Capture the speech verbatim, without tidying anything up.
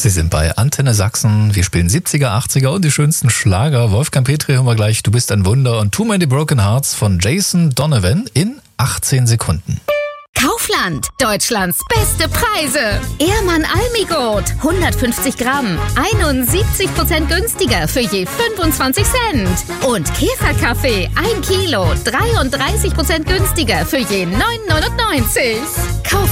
Sie sind bei Antenne Sachsen. Wir spielen siebziger, achtziger und die schönsten Schlager. Wolfgang Petri hören wir gleich. Du bist ein Wunder und Too Many Broken Hearts von Jason Donovan in achtzehn Sekunden. Kaufland, Deutschlands beste Preise. Ehrmann Almigot, hundertfünfzig Gramm, einundsiebzig Prozent günstiger für je fünfundzwanzig Cent. Und Käferkaffee, ein Kilo, dreiunddreißig Prozent günstiger für je neun neunundneunzig. Kauf